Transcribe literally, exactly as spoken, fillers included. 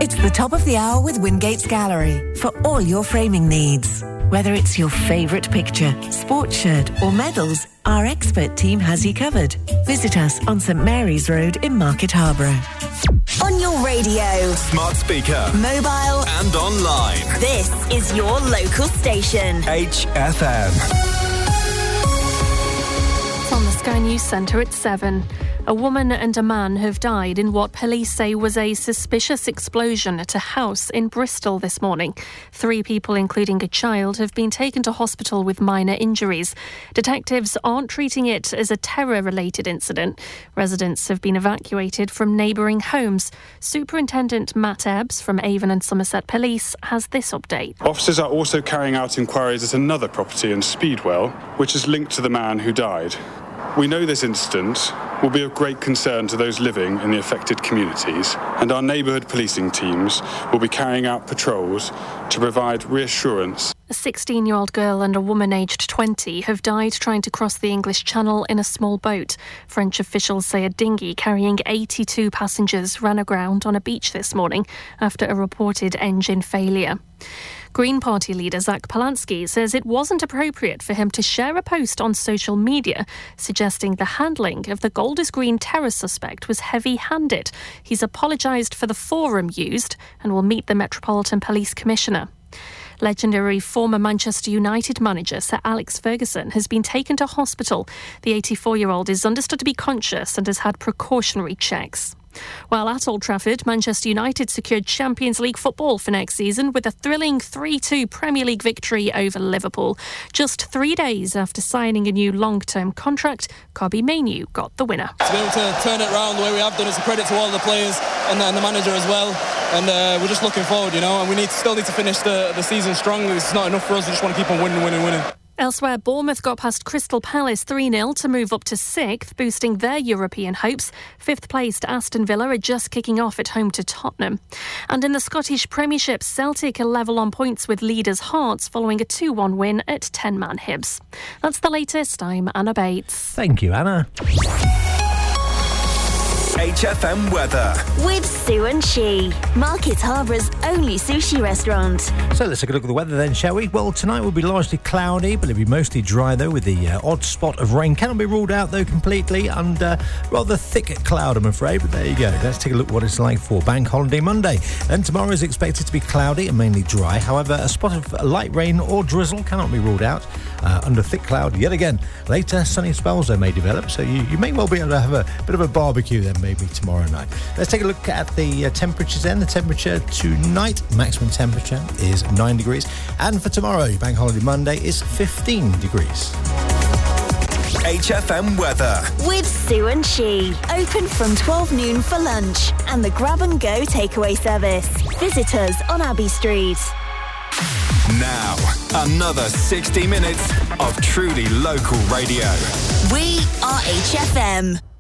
It's the top of the hour with Wingates Gallery for all your framing needs. Whether it's your favourite picture, sports shirt or medals, our expert team has you covered. Visit us on St Mary's Road in Market Harborough. On your radio, smart speaker, mobile and online. This is your local station. H F M. It's on the Sky News Centre at seven. A woman and a man have died in what police say was a suspicious explosion at a house in Bristol this morning. Three people, including a child, have been taken to hospital with minor injuries. Detectives aren't treating it as a terror-related incident. Residents have been evacuated from neighbouring homes. Superintendent Matt Ebbs from Avon and Somerset Police has this update. Officers are also carrying out inquiries at another property in Speedwell, which is linked to the man who died. We know this incident will be of great concern to those living in the affected communities, and our neighbourhood policing teams will be carrying out patrols to provide reassurance. A sixteen-year-old girl and a woman aged twenty have died trying to cross the English Channel in a small boat. French officials say a dinghy carrying eighty-two passengers ran aground on a beach this morning after a reported engine failure. Green Party leader Zach Polansky says it wasn't appropriate for him to share a post on social media suggesting the handling of the Golders Green terror suspect was heavy-handed. He's apologised for the forum used and will meet the Metropolitan Police Commissioner. Legendary former Manchester United manager Sir Alex Ferguson has been taken to hospital. The eighty-four-year-old is understood to be conscious and has had precautionary checks. While at Old Trafford, Manchester United secured Champions League football for next season with a thrilling three two Premier League victory over Liverpool. Just three days after signing a new long-term contract, Kobbie Mainoo got the winner. To be able to turn it around the way we have done is a credit to all the players and the, and the manager as well. And uh, we're just looking forward, you know, and we need to, still need to finish the, the season strong. It's not enough for us. We just want to keep on winning, winning, winning. Elsewhere, Bournemouth got past Crystal Palace three nil to move up to sixth, boosting their European hopes. Fifth-placed Aston Villa are just kicking off at home to Tottenham. And in the Scottish Premiership, Celtic are level on points with leaders Hearts following a two one win at ten-man Hibs. That's the latest. I'm Anna Bates. Thank you, Anna. H F M weather with Sue and She, Market Harbour's only sushi restaurant. So let's take a look at the weather then, shall we? Well, tonight will be largely cloudy, but it'll be mostly dry though, with the uh, odd spot of rain. Cannot be ruled out though completely, and uh, rather thick cloud, I'm afraid. But there you go. Let's take a look what it's like for Bank Holiday Monday. And tomorrow is expected to be cloudy and mainly dry. However, a spot of light rain or drizzle cannot be ruled out. Uh, under thick cloud yet again. Later, sunny spells though may develop, so you, you may well be able to have a bit of a barbecue then maybe tomorrow night. Let's take a look at the uh, temperatures then. The temperature tonight, maximum temperature is nine degrees, and for tomorrow, Bank Holiday Monday, is fifteen degrees. H F M weather with Sue and She, open from twelve noon for lunch and the grab and go takeaway service. Visit us on Abbey Street. Now, another sixty minutes of truly local radio. We are H F M.